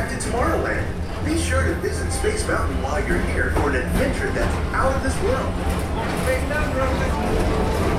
back to Tomorrowland. Be sure to visit Space Mountain while you're here for an adventure that's out of this world. Space Mountain,